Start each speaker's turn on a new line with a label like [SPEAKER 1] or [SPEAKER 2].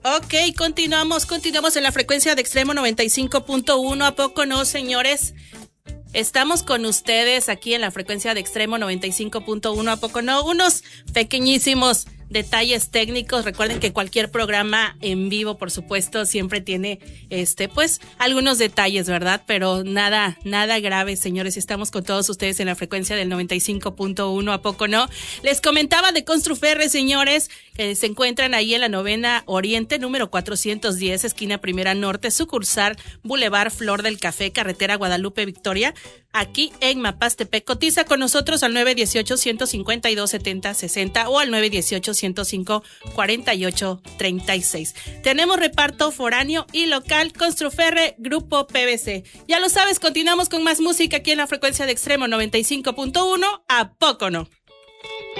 [SPEAKER 1] Ok, continuamos en la frecuencia de Extremo 95.1. ¿A poco no, señores? Estamos con ustedes aquí en la frecuencia de Extremo 95.1. ¿A poco no? Unos pequeñísimos detalles técnicos. Recuerden que cualquier programa en vivo, por supuesto, siempre tiene pues algunos detalles, ¿verdad? Pero nada grave, señores. Estamos con todos ustedes en la frecuencia del 95.1. ¿A poco no? Les comentaba de Construferre, señores, que se encuentran ahí en la Novena Oriente, número 410, esquina Primera Norte, sucursal Boulevard Flor del Café, carretera Guadalupe Victoria, aquí en Mapastepec. Cotiza con nosotros al 918-152-7060 o al 918-105-4836. Tenemos reparto foráneo y local. Construferre, Grupo PVC. Ya lo sabes, continuamos con más música aquí en la frecuencia de Extremo 95.1. ¿A poco no?